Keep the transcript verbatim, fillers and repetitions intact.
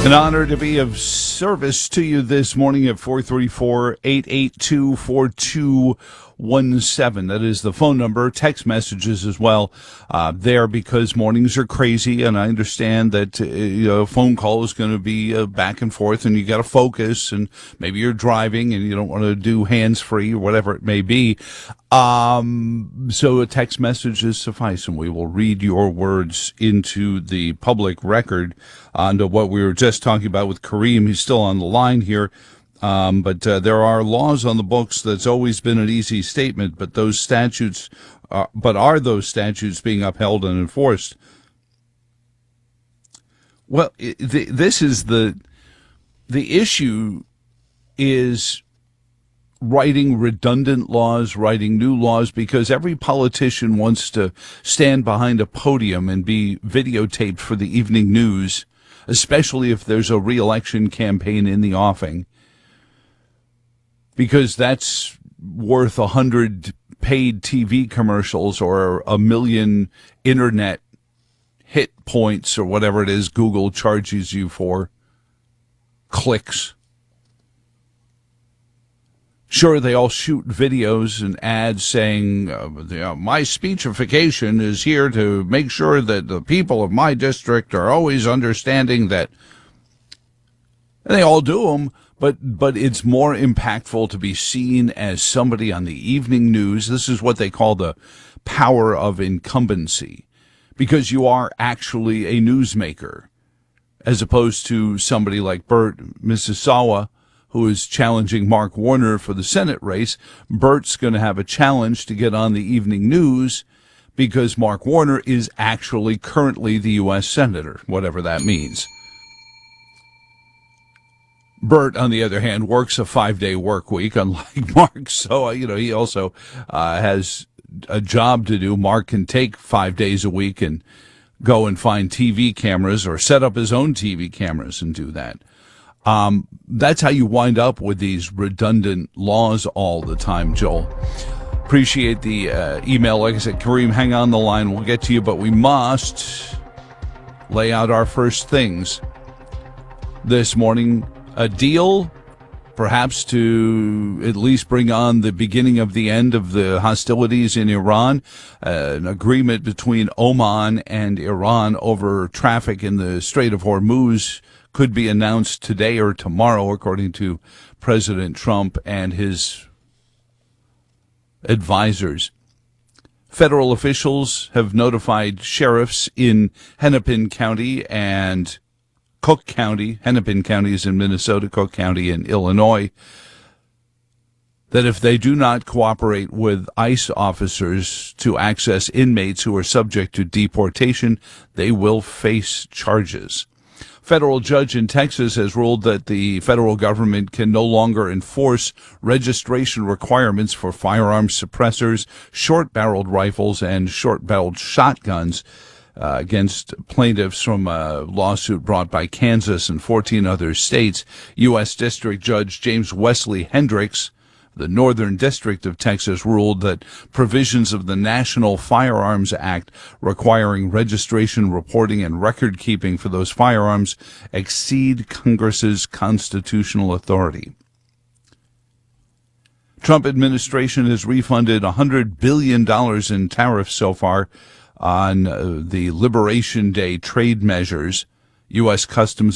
An honor to be of service to you this morning at four three four, eight eight two, four two one seven. That is the phone number. Text messages as well uh, there, because mornings are crazy, and I understand that uh, you know, a phone call is going to be uh, back and forth, and you got to focus, and maybe you're driving and you don't want to do hands-free or whatever it may be. Um, so a text message is suffice, and we will read your words into the public record on to what we were just talking about with Kareem. He's still on the line here. Um, but uh, there are laws on the books. That's always been an easy statement, but those statutes, are, but are those statutes being upheld and enforced? Well, it, the, this is the, the issue is writing redundant laws, writing new laws, because every politician wants to stand behind a podium and be videotaped for the evening news, especially if there's a re-election campaign in the offing, because that's worth a hundred paid T V commercials or a million internet hit points or whatever it is Google charges you for, clicks. Sure, they all shoot videos and ads saying, uh, you know, my speechification is here to make sure that the people of my district are always understanding that. And they all do them, but, but it's more impactful to be seen as somebody on the evening news. This is what they call the power of incumbency, because you are actually a newsmaker, as opposed to somebody like Bert Mississauga, who is challenging Mark Warner for the Senate race. Bert's going to have a challenge to get on the evening news because Mark Warner is actually currently the U S Senator, whatever that means. Bert, on the other hand, works a five-day work week, unlike Mark. So, you know, he also uh, has a job to do. Mark can take five days a week and go and find T V cameras or set up his own T V cameras and do that. Um, that's how you wind up with these redundant laws all the time, Joel. Appreciate the uh, email. Like I said, Kareem, hang on the line. We'll get to you, but we must lay out our first things this morning. A deal, perhaps, to at least bring on the beginning of the end of the hostilities in Iran. Uh, an agreement between Oman and Iran over traffic in the Strait of Hormuz could be announced today or tomorrow, according to President Trump and his advisors. Federal officials have notified sheriffs in Hennepin County and Cook County. Hennepin County is in Minnesota, Cook County in Illinois, that if they do not cooperate with ICE officers to access inmates who are subject to deportation, they will face charges. Federal judge in Texas has ruled that the federal government can no longer enforce registration requirements for firearms suppressors, short-barreled rifles, and short-barreled shotguns uh, against plaintiffs from a lawsuit brought by Kansas and fourteen other states. U S District Judge James Wesley Hendricks, the Northern District of Texas, ruled that provisions of the National Firearms Act requiring registration, reporting, and record-keeping for those firearms exceed Congress's constitutional authority. Trump administration has refunded one hundred billion dollars in tariffs so far on uh, the Liberation Day trade measures. U S Customs